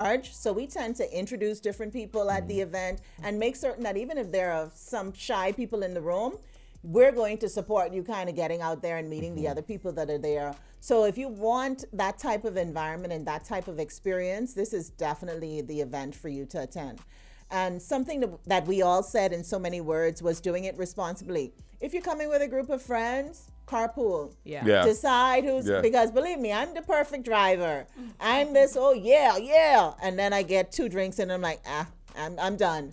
large, so we tend to introduce different people at the event and make certain that even if there are some shy people in the room, we're going to support you kind of getting out there and meeting the other people that are there. So if you want that type of environment and that type of experience, this is definitely the event for you to attend. And something that we all said in so many words was doing it responsibly. If you're coming with a group of friends, carpool. Yeah. Decide who's, because believe me, I'm the perfect driver. I'm this, oh yeah. And then I get 2 drinks and I'm like, I'm done.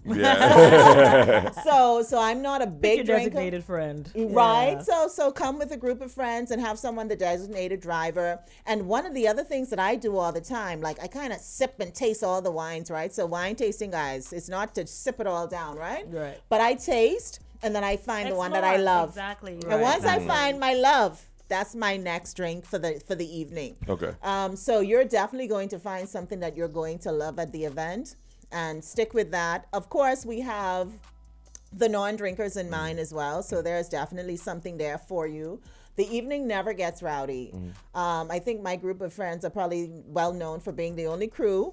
Yeah. So I'm not a big your drinker. designated friend. Right. Yeah. So come with a group of friends and have someone the designated driver. And one of the other things that I do all the time, like I kind of sip and taste all the wines, right? So wine tasting, guys, it's not to sip it all down, right? Right. But I taste and then I find the one that I love. Exactly. And once I find my love, that's my next drink for the evening. Okay. So you're definitely going to find something that you're going to love at the event and stick with that. Of course, we have the non-drinkers in mind as well. So there's definitely something there for you. The evening never gets rowdy. I think my group of friends are probably well known for being the only crew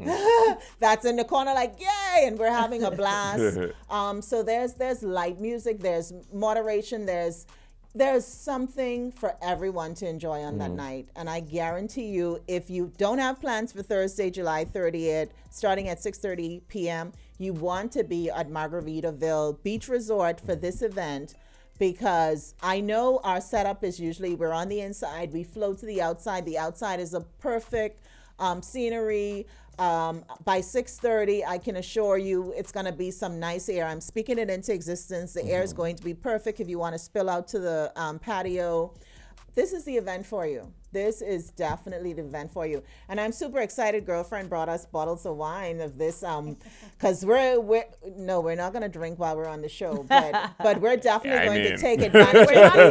that's in the corner like, yay, and we're having a blast. So there's light music, there's moderation, there's something for everyone to enjoy on that night. And I guarantee you, if you don't have plans for Thursday, July 30th, starting at 6:30 p.m., you want to be at Margaritaville Beach Resort for this event, because I know our setup is usually we're on the inside, we float to the outside. The outside is a perfect scenery. By 6:30, I can assure you it's going to be some nice air. I'm speaking it into existence. The air is going to be perfect if you want to spill out to the patio. This is the event for you. This is definitely the event for you. And I'm super excited. Girlfriend brought us bottles of wine of this because we're not going to drink while we're on the show, but we're definitely going to take advantage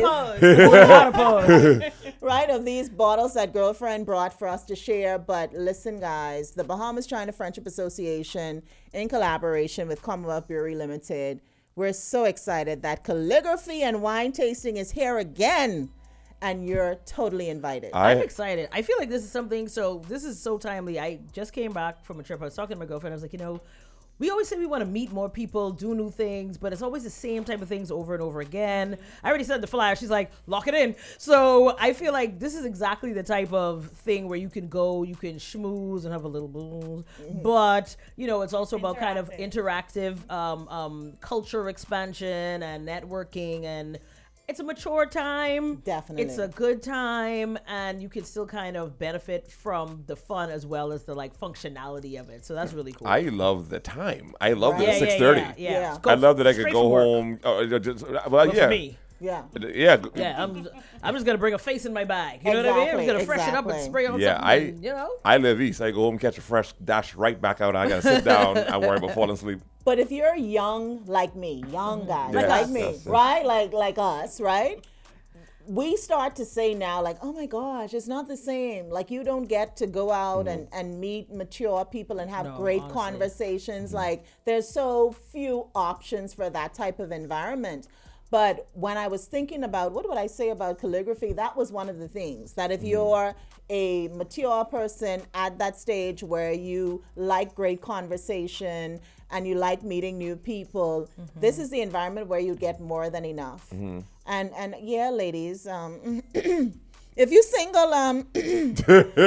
of these bottles that girlfriend brought for us to share. But listen, guys, the Bahamas China Friendship Association, in collaboration with Commonwealth Brewery Limited, we're so excited that calligraphy and wine tasting is here again. And you're totally invited. I'm excited. I feel like this is something, so this is so timely. I just came back from a trip. I was talking to my girlfriend. I was like, we always say we want to meet more people, do new things, but it's always the same type of things over and over again. I already said the flyer. She's like, lock it in. So I feel like this is exactly the type of thing where you can go, you can schmooze and have a little booze. But, it's also about kind of interactive culture expansion and networking, and it's a mature time. Definitely. It's a good time, and you can still kind of benefit from the fun as well as the functionality of it. So that's really cool. I love the time. I love Right. the 6:30. Yeah. I love that I could Straight go from work. home. For me. Yeah. Yeah. Yeah, I'm just gonna bring a face in my bag. You know what I mean? I'm just gonna freshen up and Exactly. spray on Yeah, something. I live east. I go home, catch a fresh dash right back out. I gotta sit down. I worry about falling asleep. But if you're young like me, young guys Yes, like me, yes. right? Like us, right? We start to say now, like, oh my gosh, it's not the same. Like, you don't get to go out and meet mature people and have great honestly. conversations. Like, there's so few options for that type of environment. But when I was thinking about, what would I say about calligraphy? That was one of the things that if you're a mature person at that stage where you like great conversation and you like meeting new people, this is the environment where you get more than enough. And yeah, ladies, if you're single, it's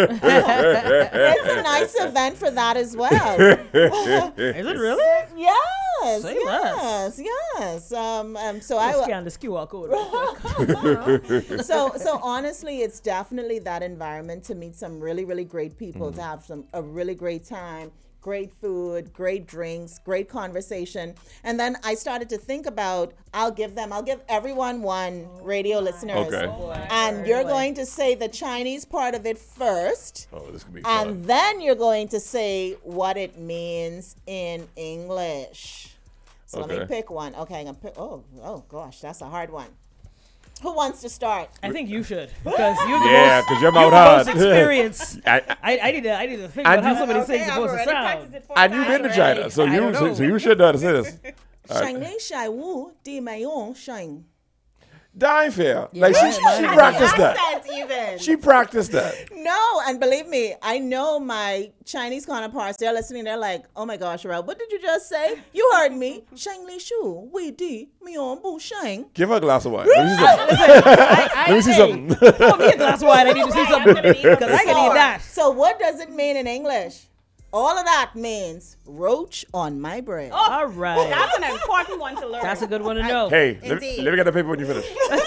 a nice event for that as well. Is it really? Yes, Say yes. So I scan this QR code. Real quick. so honestly, it's definitely that environment to meet some really, really great people, to have a really great time, great food, great drinks, great conversation. And then I started to think about, I'll give everyone one, radio listeners. Okay. And you're going to say the Chinese part of it first. Oh, this could be fun. And then you're going to say what it means in English. So let me Okay. pick one. Okay, I'm gonna pick. Oh gosh, that's a hard one. Who wants to start? I think you should, because you're the Yeah, most, because you're you're Mount the most Hard. experienced. I- I need to think about how some of these things are supposed to sound. And you've been to China, so I don't know. you should know how to say this. Shang Li Shai Wu Di Mei Yong Shang. Dying fair. Like she mine- practiced that. Accent even. She practiced that. No, and believe me, I know my Chinese counterparts, they're listening, they're like, oh my gosh, Rel, what did you just say? You heard me. Shang Li Shu, Wei Di, Mion Bu Shang. Give her a glass of wine. Let me see something. Let me see something. Pour me a glass of wine. I need to see something because I can eat that. So what does it mean in English? All of that means roach on my bread. All right. That's an important one to learn. That's a good one to know. Hey, let Indeed. me get the paper when you finish.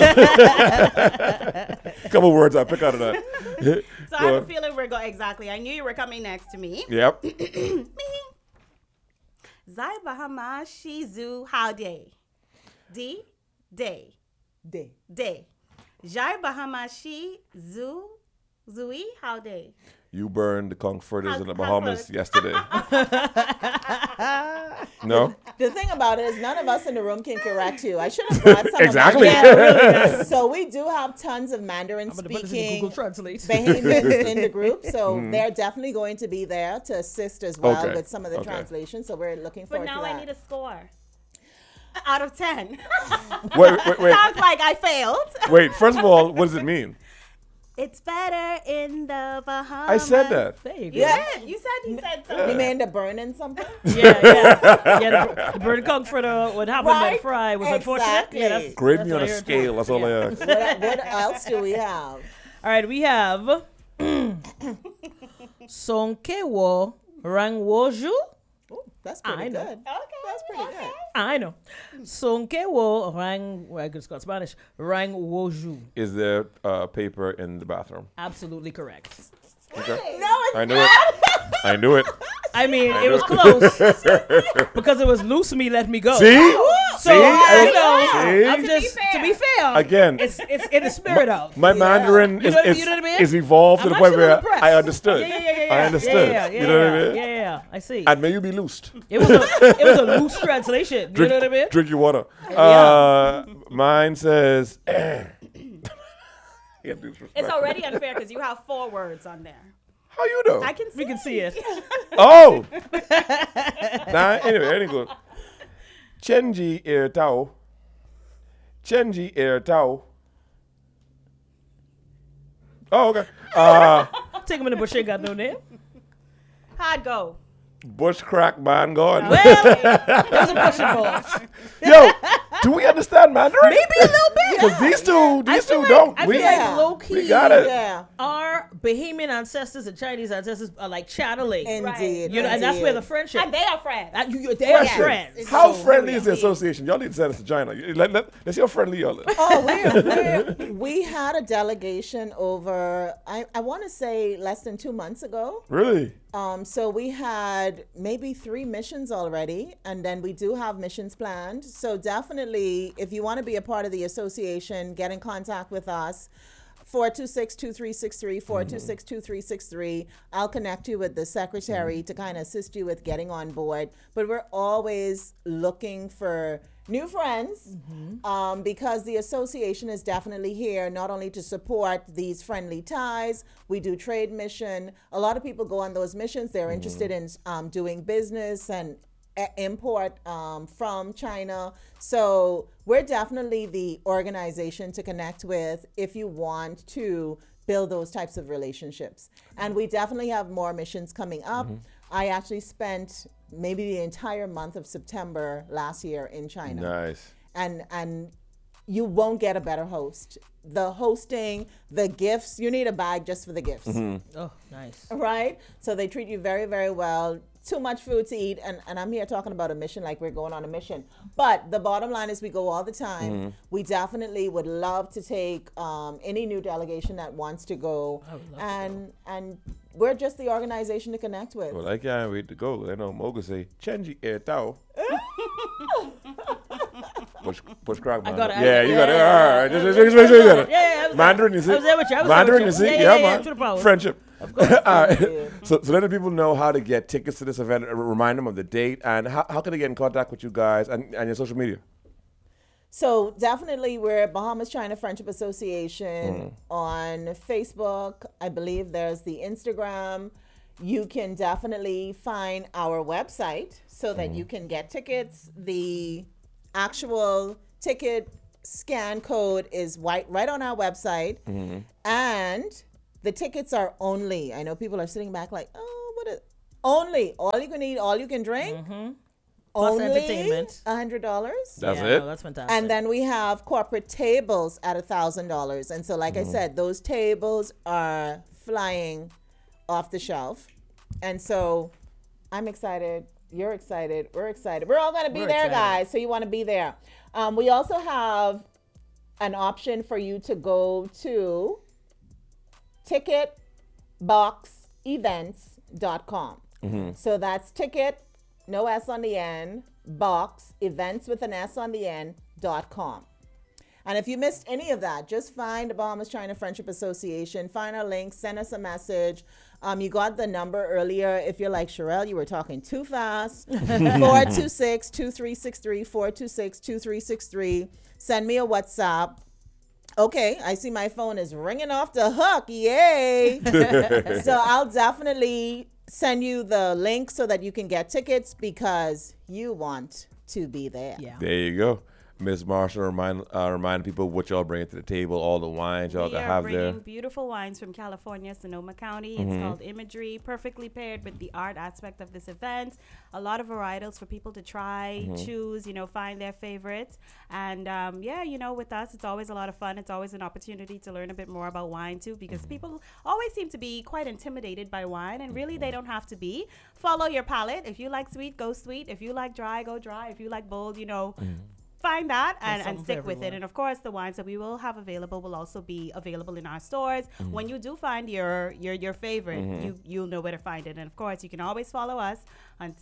Couple words I'll pick out of that. So I have a feeling we're going exactly. I knew you were coming next to me. Yep. Zai Bahama Shizu How Day. Day. Day. Day. Jai Bahama Shi Zu Zui How Day. You burned the comforters in the How Bahamas close? yesterday. No? The thing about it is none of us in the room can correct you. I should have brought some Exactly. of my Mandarin. So we do have tons of Mandarin I'm gonna put this in speaking Google Translate. Bahamians in the group. So they're definitely going to be there to assist as well Okay. with some of the Okay. translation. So we're looking But forward now to I that. need a score. Out of 10. Wait. Sounds like I failed. Wait, first of all, what does it mean? It's better in the Bahamas. I said that. There you go. Yeah. You said You something. mean the burning something? Yeah. The bird comforter, what happened Right? at Fry was unfortunate. Exactly. Yeah, that's, Grade that's me on what a I heard scale. too. That's all I ask. What else do we have? All right, we have Sonkewo Rangwoju. Ooh, that's pretty I know. good. That's pretty good. I know. Sonkewo Rang, I could Scott Spanish, Rangwoju. Is there paper in the bathroom? Absolutely correct. Okay. No, it's I knew it. I knew it. I mean, it was close because it was loose me, let me go. See? So, you know, See? I'm just, to be fair, Again, it's in the spirit of. my Mandarin You know what I mean? is evolved to I'm the point actually where impressed. I understood. Yeah. I understood. Yeah, You know what I mean? Yeah, I see. And may you be loosed. It was a loose translation. You know what I mean? Drink your water. Mine says. It's already unfair because you have 4 words on there. How you know? I can see. We can see it. Oh. Nah, anyway, go. Chenji air tau. Chenji air tau. Oh, okay. Take him in the bush, ain't got no name. Hard go. Bush crack man gone. Well, there's a bush involved. Yo, do we understand Mandarin? Maybe a little bit. Because these two feel don't. I We, feel like low key. we got it. Yeah, Our Bahamian ancestors and Chinese ancestors are like channeling. indeed. You know, and that's where the friendship. And they are friends. They are Yes. friends. How So friendly is the weird. association? Y'all need to send us to China. Let's see how friendly y'all is. Oh, we had a delegation over, I want to say less than 2 months ago. Really? So we had maybe 3 missions already, and then we do have missions planned. So definitely, if you want to be a part of the association, get in contact with us. 426-2363, 426-2363. I'll connect you with the secretary to kind of assist you with getting on board. But we're always looking for new friends because the association is definitely here not only to support these friendly ties. We do trade mission. A lot of people go on those missions. They're interested in doing business and import from China. So we're definitely the organization to connect with if you want to build those types of relationships. And we definitely have more missions coming up. I actually spent maybe the entire month of September last year in China. Nice. And you won't get a better host. The hosting, the gifts, you need a bag just for the gifts. Oh, nice. Right? So they treat you very, very well. Too much food to eat. And I'm here talking about a mission like we're going on a mission. But the bottom line is we go all the time. We definitely would love to take any new delegation that wants to go. And we're just the organization to connect with. Well, I can't wait to go. I know Moga say, Chenji air tau. Bush crack man. got it. Yeah, you got it. Yeah. All right. Just make sure you got it. Yeah, I was Mandarin, you see? I was there with you. I was there Mandarin, you with you. see? Yeah, man. to the power. Friendship. Of course. All right. So let the people know how to get tickets to this event, remind them of the date, and how can they get in contact with you guys and your social media? So definitely we're Bahamas China Friendship Association on Facebook. I believe there's the Instagram. You can definitely find our website so that you can get tickets. The actual ticket scan code is right on our website. And the tickets are only, I know people are sitting back like, oh, what is, only, all you can eat, all you can drink. Plus Only entertainment. $100. That's Yeah, it? no, that's fantastic. And then we have corporate tables at $1,000. And so, like I said, those tables are flying off the shelf. And so I'm excited. You're excited. We're excited. We're all going to be We're there, excited. guys. So you want to be there. We also have an option for you to go to ticketboxevents.com. So that's ticket, no S on the end, box, events with an S on the end.com. And if you missed any of that, just find the Bahamas China Friendship Association, find our link, send us a message. You got the number earlier. If you're like, Sherelle, you were talking too fast. 426-2363, 426-2363. Send me a WhatsApp. Okay, I see my phone is ringing off the hook. Yay. So I'll definitely send you the link so that you can get tickets because you want to be there. Yeah. There you go. Miss Marshall, remind people what y'all bringing to the table, all the wines y'all We gonna are have bringing there. beautiful wines from California, Sonoma County. It's called Imagery, perfectly paired with the art aspect of this event. A lot of varietals for people to try, choose, find their favorites. And with us, it's always a lot of fun. It's always an opportunity to learn a bit more about wine too, because people always seem to be quite intimidated by wine, and really they don't have to be. Follow your palate. If you like sweet, go sweet. If you like dry, go dry. If you like bold, find that and something stick for with it. everyone. And of course, the wines that we will have available will also be available in our stores. When you do find your favorite, you'll know where to find it. And of course, you can always follow us on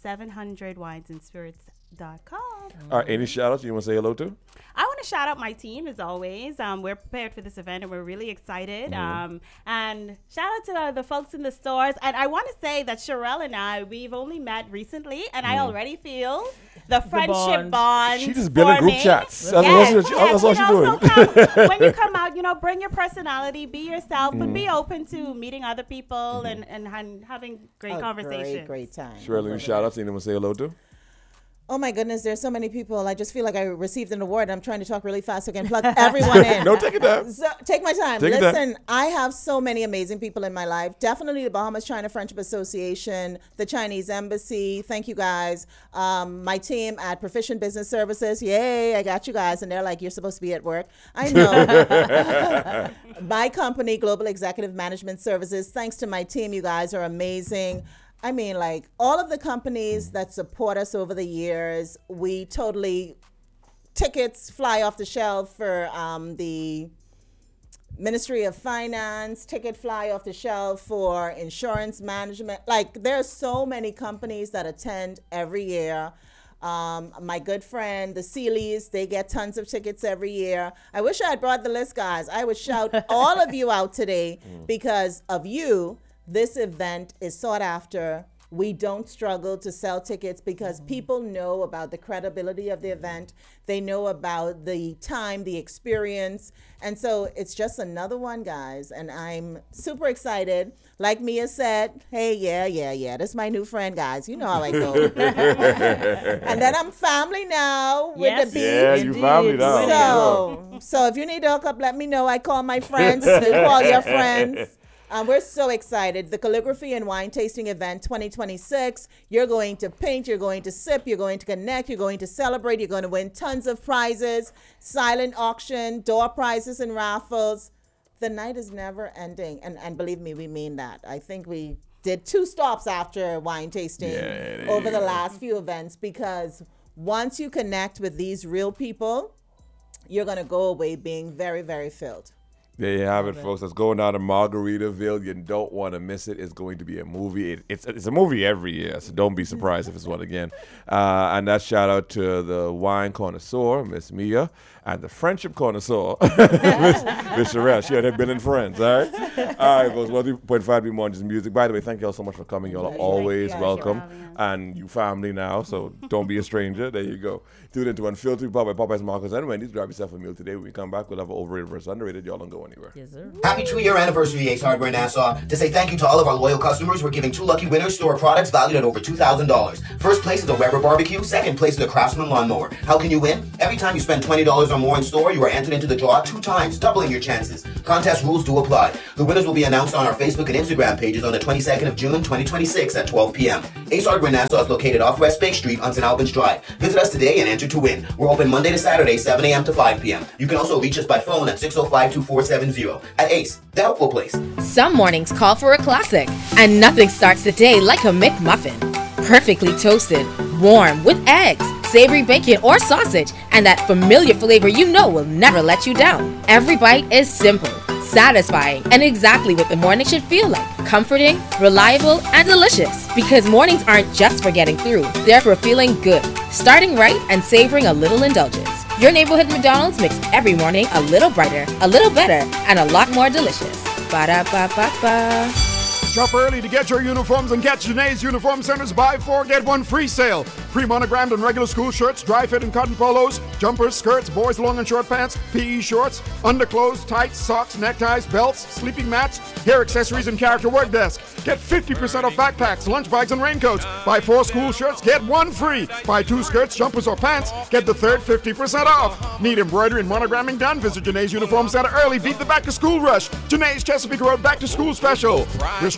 700winesandspirits.com. All right, any shout outs you want to say hello to? I want to shout out my team as always. We're prepared for this event and we're really excited. And shout out to the folks in the stores. And I want to say that Sherelle and I, we've only met recently, and I already feel the friendship bond. She just building group forming. chats. That's Yes, all she's doing. So when you come out, bring your personality, be yourself, but be open to meeting other people and having great conversation. Great time. Shirley, any shout outs anyone want to say hello to? Oh my goodness, there's so many people. I just feel like I received an award. I'm trying to talk really fast so I can plug everyone in. No, take it down. So, take my time. Take it down. Listen, I have so many amazing people in my life. Definitely the Bahamas China Friendship Association, the Chinese Embassy. Thank you guys. My team at Proficient Business Services. Yay, I got you guys. And they're like, you're supposed to be at work. I know. My company, Global Executive Management Services. Thanks to my team, you guys are amazing. I mean, like all of the companies that support us over the years, we totally tickets fly off the shelf for the Ministry of Finance, ticket fly off the shelf for insurance management. Like there are so many companies that attend every year. My good friend, the Sealeys, they get tons of tickets every year. I wish I had brought the list, guys. I would shout all of you out today because of you. This event is sought after. We don't struggle to sell tickets because people know about the credibility of the event. They know about the time, the experience. And so it's just another one, guys. And I'm super excited. Like Mia said, hey, yeah. This is my new friend, guys. You know how I go. And then I'm family now with Yes. the beach. Yeah, you family now. So if you need to hook up, let me know. I call my friends. You call your friends. We're so excited. The Calligraphy and Wine Tasting Event 2026. You're going to paint, you're going to sip, you're going to connect, you're going to celebrate, you're going to win tons of prizes, silent auction, door prizes and raffles. The night is never ending. And believe me, we mean that. I think we did 2 stops after wine tasting over the last few events because once you connect with these real people, you're going to go away being very, very filled. There you have it, folks. That's going down to Margaritaville. You don't want to miss it. It's going to be a movie. It's a movie every year, so don't be surprised if it's one again. And that shout out to the wine connoisseur, Miss Mia, and the friendship connoisseur, Miss Sherelle. She and her been in friends, all right? All right, folks. 103.5 Be More Just Music. By the way, thank you all so much for coming. You all are always welcome. And you family now, so don't be a stranger. There you go. Tune into Unfiltered, powered by Popeyes, Marcos, and Wendy's. Grab yourself a meal today. When we come back, we'll have an overrated versus underrated. Y'all don't go anywhere. Yes, sir. Happy 2-year anniversary, Ace Hardware Nassau. To say thank you to all of our loyal customers, we're giving 2 lucky winners store products valued at over $2,000. First place is a Weber barbecue, second place is a Craftsman lawnmower. How can you win? Every time you spend $20 or more in store, you are entered into the draw 2 times, doubling your chances. Contest rules do apply. The winners will be announced on our Facebook and Instagram pages on the 22nd of June, 2026 at 12 p.m. Ace Hardware Nassau is located off West Bay Street on St. Albans Drive. Visit us today and enter to win. We're open Monday to Saturday, 7 a.m. to 5 p.m. You can also reach us by phone at 605-2470. At Ace, the helpful place. Some mornings call for a classic, and nothing starts the day like a McMuffin. Perfectly toasted, warm, with eggs, savory bacon or sausage, and that familiar flavor you know will never let you down. Every bite is simple, satisfying, and exactly what the morning should feel like. Comforting, reliable, and delicious. Because mornings aren't just for getting through, they're for feeling good, starting right, and savoring a little indulgence. Your neighborhood McDonald's makes every morning a little brighter, a little better, and a lot more delicious. Ba-da-ba-ba-ba. Shop early to get your uniforms and catch Janae's Uniform Center's buy 4 get 1 free sale. Free monogrammed and regular school shirts, dry fit and cotton polos, jumpers, skirts, boys long and short pants, PE shorts, underclothes, tights, socks, neckties, belts, sleeping mats, hair accessories, and character work desk. Get 50% off backpacks, lunch bags, and raincoats. Buy 4 school shirts, get 1 free. Buy 2 skirts, jumpers, or pants, get the third 50% off. Need embroidery and monogramming done? Visit Janae's Uniform Center early. Beat the back to school rush. Janae's Chesapeake Road back to school special.